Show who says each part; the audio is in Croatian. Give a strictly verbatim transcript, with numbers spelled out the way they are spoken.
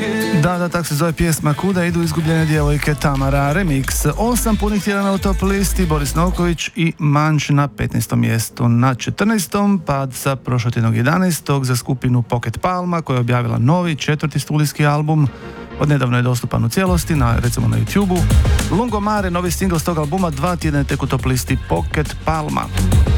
Speaker 1: Da, da, tak se zove pjesma Kuda idu izgubljene djevojke, Tamara remix. Osam punih tjedana u top listi, Boris Novković i Manč na petnaestom mjestu. Na četrnaestom pad sa prošlotjednog jedanaestog za skupinu Pocket Palma koja je objavila novi četvrti studijski album. Odnedavno je dostupan u cijelosti, na, recimo na YouTube-u. Lungomare, novi singl s tog albuma, dva tjedna je tek u top listi Pocket Palma.